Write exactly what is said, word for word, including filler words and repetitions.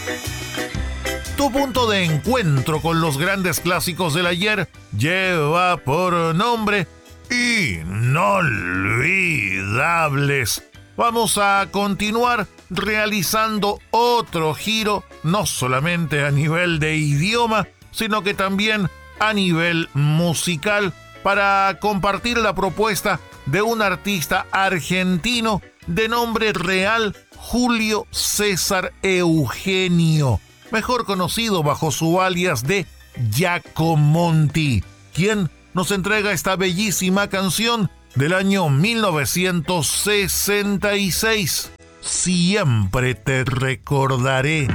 Tu punto de encuentro con los grandes clásicos del ayer lleva por nombre Inolvidables. Vamos a continuar realizando otro giro, no solamente a nivel de idioma, sino que también a nivel musical, para compartir la propuesta de un artista argentino de nombre real Julio César Eugenio, mejor conocido bajo su alias de Giacomonti, quien nos entrega esta bellísima canción del año mil novecientos sesenta y seis. Siempre te recordaré.